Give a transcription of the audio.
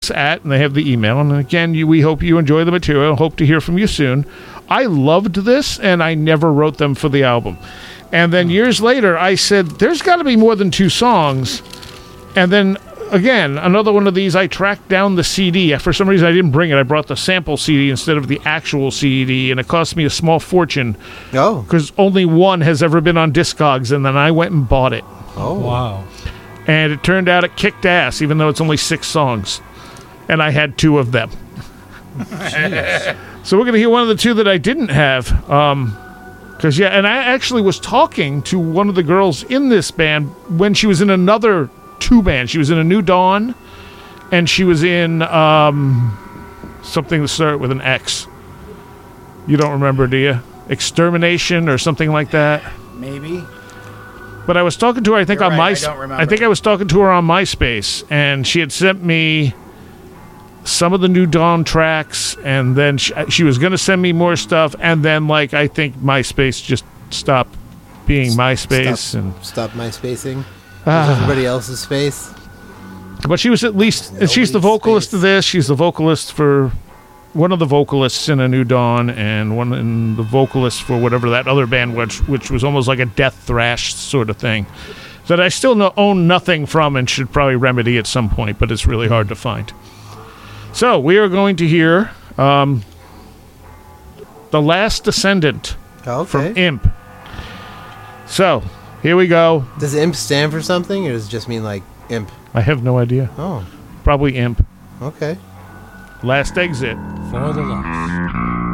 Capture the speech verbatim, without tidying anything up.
us at, and they have the email. And again, you, we hope you enjoy the material. Hope to hear from you soon. I loved this, and I never wrote them for the album. And then years later, I said, there's got to be more than two songs. And then, again, another one of these, I tracked down the C D. For some reason, I didn't bring it. I brought the sample C D instead of the actual C D, and it cost me a small fortune. Oh. Because only one has ever been on Discogs, and then I went and bought it. Oh. Wow. And it turned out it kicked ass, even though it's only six songs. And I had two of them. So we're going to hear one of the two that I didn't have. Um, Because, yeah, and I actually was talking to one of the girls in this band when she was in another two band. She was in A New Dawn, and she was in um, something that started with an X. You don't remember, do you? Extermination or something like that? Maybe. But I was talking to her, I think, You're on right, MySpace. I don't remember. I think I was talking to her on MySpace, and she had sent me some of the New Dawn tracks, and then she, she was going to send me more stuff, and then, like, I think MySpace just stopped being MySpace. Stop, and stop MySpacing. Ah. Everybody else's space. But she was at least, and she's the vocalist space. of this. She's the vocalist for one of the vocalists in A New Dawn, and one in the vocalist for whatever that other band was, which was almost like a death thrash sort of thing that I still no, own nothing from and should probably remedy at some point, but it's really hard to find. So we are going to hear um, The Last Descendant Okay. from Imp. So here we go. Does imp stand for something, or does it just mean like imp? I have no idea. Oh, Probably Imp. okay. Last Exit. For the lost.